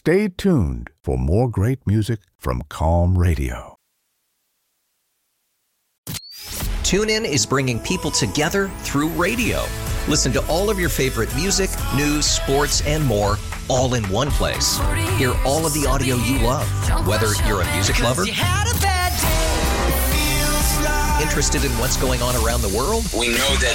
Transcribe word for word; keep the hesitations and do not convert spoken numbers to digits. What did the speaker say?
Stay tuned for more great music from Calm Radio. TuneIn is bringing people together through radio. Listen to all of your favorite music, news, sports, and more, all in one place. Hear all of the audio you love, whether you're a music lover, interested in what's going on around the world. We know that